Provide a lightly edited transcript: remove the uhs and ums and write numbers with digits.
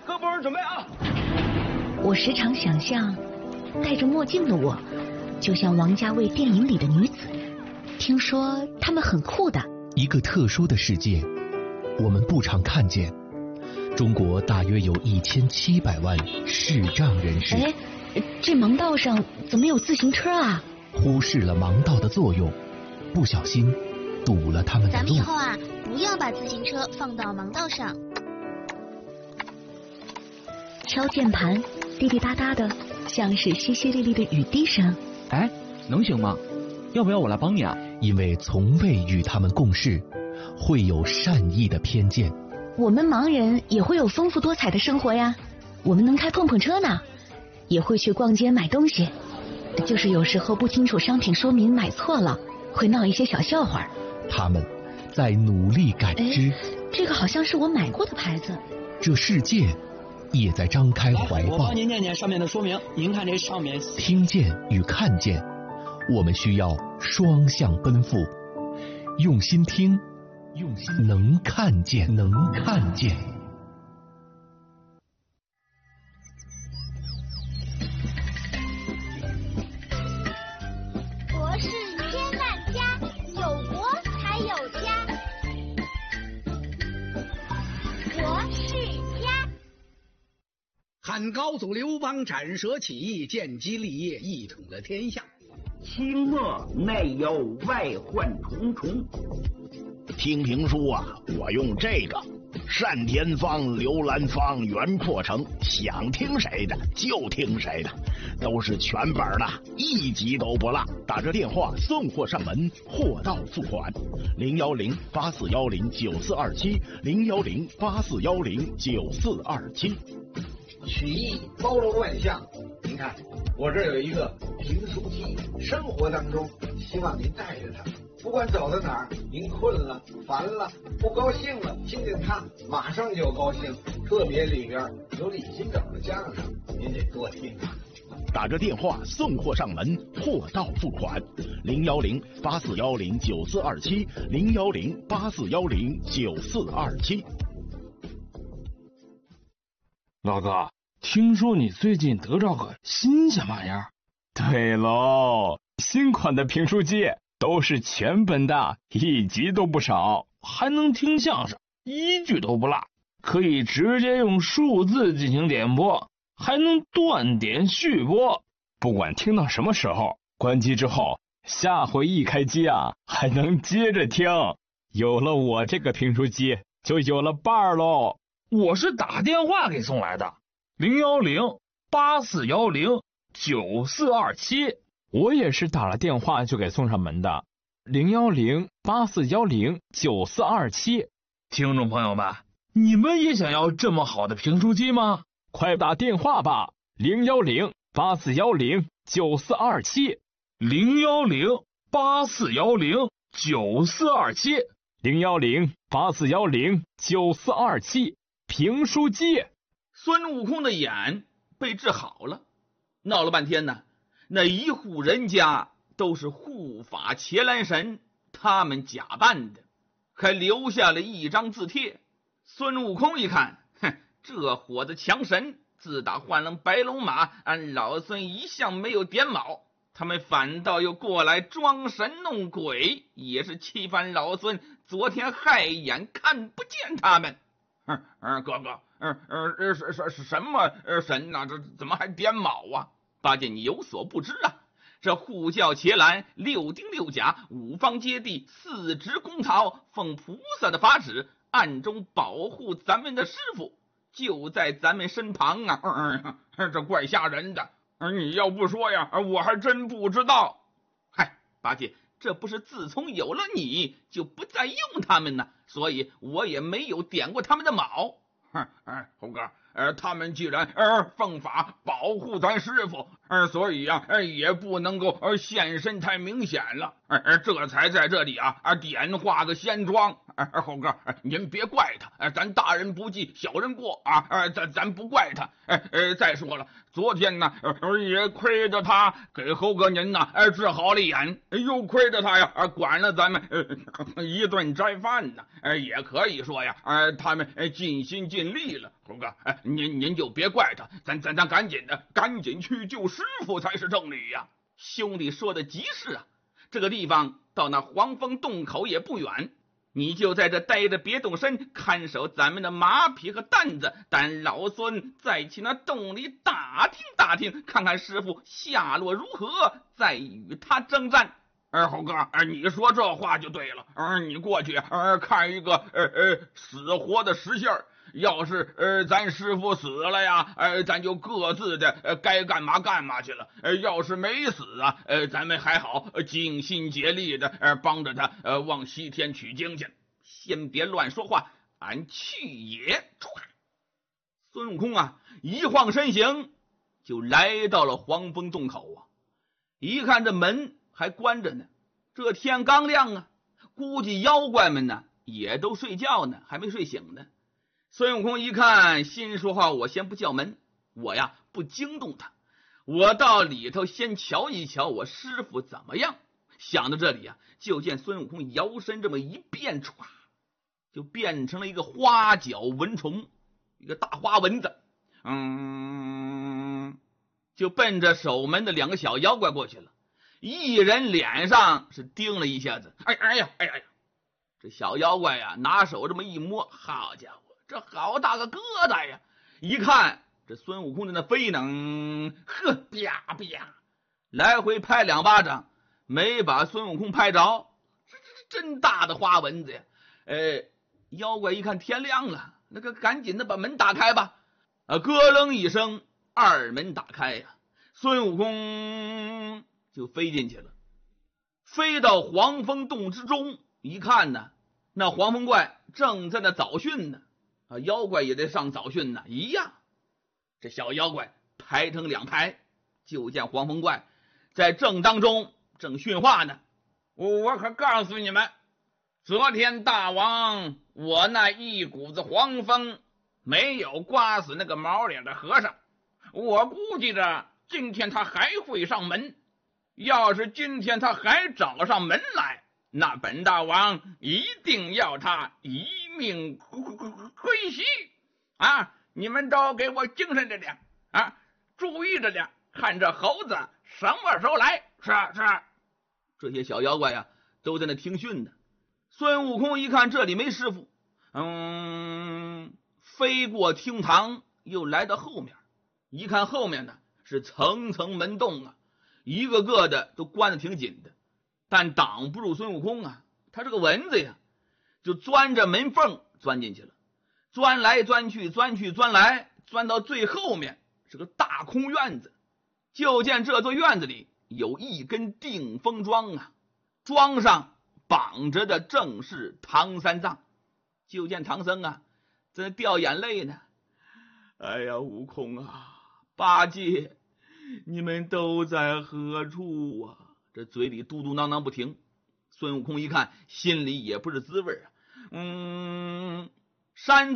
各部门准备啊！ 我时常想象，戴着墨镜的我，就像王家卫电影里的女子。听说她们很酷的。 一个特殊的世界，我们不常看见。中国大约有1700万视障人士。 哎，这盲道上怎么有自行车啊？ 忽视了盲道的作用，不小心堵了他们的路。 咱们以后啊，不要把自行车放到盲道上。 敲键盘，滴滴答答的，像是淅淅沥沥的雨滴声。 哎，能行吗？要不要我来帮你啊？ 因为从未与他们共事，会有善意的偏见。 我们盲人也会有丰富多彩的生活呀，我们能开碰碰车呢，也会去逛街买东西，就是有时候不清楚商品说明买错了，会闹一些小笑话。 他们在努力感知。 这个好像是我买过的牌子。 这世界也在张开怀抱。 我帮您念念上面的说明。您看这上面， 听见与看见，我们需要双向奔赴，用心听，用心能看见，能看见。 国是千万家，有国才有家。国是家。 汉高祖刘邦斩蛇起义，建基立业，一统了天下。 清末内忧外患重重。 听评书啊，我用这个单田芳、刘兰芳、袁阔成，想听谁的就听谁的，都是全本的，一集都不落。打这电话送货上门，货到付款。010-8410-9427，010-8410-9427。 曲艺包罗万象，您看我这有一个评书机，生活当中希望您带着它，不管走到哪儿，您困了、烦了、不高兴了，听听它，马上就高兴。特别里边有李金斗的相声，您得多听啊。 打着电话送货上门，货到付款。010-8410-9427，010-8410-9427。 老哥，听说你最近得着个新鲜玩意儿？ 对喽，新款的评书机都是全本的，一集都不少， 还能听相声，一句都不落，可以直接用数字进行点播，还能断点续播。 不管听到什么时候，关机之后，下回一开机啊，还能接着听。有了我这个评书机，就有了伴儿喽。 我是打电话给送来的，010-8410-9427。 我也是打了电话就给送上门的，010-8410-9427。 听众朋友们，你们也想要这么好的评书机吗？ 快打电话吧，010-8410-9427， 010-8410-9427， 010-8410-9427。评书机。 孙悟空的眼被治好了，闹了半天呢，那一户人家都是护法伽蓝神他们假扮的，还留下了一张字帖。孙悟空一看，这伙子强神自打换了白龙马，俺老孙一向没有点卯，他们反倒又过来装神弄鬼，也是欺负老孙。昨天害眼看不见他们。哥哥，什么神呐？这怎么还点卯啊？八戒，你有所不知啊，这护教伽蓝6丁6甲5方揭谛4职公曹，奉菩萨的法旨，暗中保护咱们的师傅，就在咱们身旁啊！这怪吓人的。你要不说呀，我还真不知道。嗨，八戒，这不是自从有了你就不再用他们呢，所以我也没有点过他们的卯。猴哥，他们既然奉法保护咱师傅， 所以啊，也不能够现身太明显了，这才在这里点化个仙庄。猴哥，您别怪他，咱大人不计小人过啊，咱不怪他。再说了，昨天呢，也亏着他给猴哥您呢治好了眼，又亏着他呀管了咱们一顿斋饭呢，也可以说呀，他们尽心尽力了。猴哥，您就别怪他，咱赶紧去救师傅才是正理呀。兄弟说的极是啊，这个地方到那黄风洞口也不远，你就在这待着，别动身，看守咱们的马匹和担子，但老孙再去那洞里打听打听，看看师傅下落如何，再与他征战。猴哥，你说这话就对了，你过去看一个死活的实信儿，要是咱师傅死了呀，咱就各自的该干嘛干嘛去了；要是没死啊，咱们还好尽心竭力的帮着他往西天取经去。先别乱说话，俺去也！孙悟空啊，一晃身形就来到了黄风洞口啊。一看这门还关着呢，这天刚亮啊，估计妖怪们呢也都睡觉呢，还没睡醒呢。孙悟空一看，心说话，我先不叫门，我呀不惊动他，我到里头先瞧一瞧我师傅怎么样。想到这里啊，就见孙悟空摇身这么一变，唰，就变成了一个花脚蚊虫，一个大花蚊子，就奔着守门的两个小妖怪过去了。一人脸上是叮了一下子，哎呀，这小妖怪呀，拿手这么一摸，好家伙，这好大个疙瘩呀！一看这孙悟空在那飞呢，啪啪，来回拍两巴掌，没把孙悟空拍着。这真大的花蚊子呀！妖怪一看天亮了，那个赶紧的把门打开吧。咯楞一声，二门打开呀，孙悟空就飞进去了。飞到黄风洞之中，一看呢，那黄风怪正在那早训呢，妖怪也得上早训呢，一样。这小妖怪排成两排，就见黄风怪在正当中正训话呢。我可告诉你们，昨天大王我那一股子黄风没有刮死那个毛脸的和尚，我估计着今天他还会上门。要是今天他还找上门来，那本大王一定要他一命归西啊！你们都给我精神着点啊，注意着点，看这猴子什么时候来。是。这些小妖怪呀，都在那听训呢。孙悟空一看这里没师傅，飞过厅堂，又来到后面，一看后面呢是层层门洞啊，一个个的都关得挺紧的，但挡不住孙悟空啊。他这个蚊子呀，就钻着门缝钻进去了，钻来钻去，钻去钻来，钻到最后面是个大空院子。就见这座院子里有一根定风桩啊，桩上绑着的正是唐三藏。就见唐僧啊在那掉眼泪呢。哎呀，悟空啊，八戒，你们都在何处啊？这嘴里嘟嘟囔囔不停。孙悟空一看，心里也不是滋味啊。山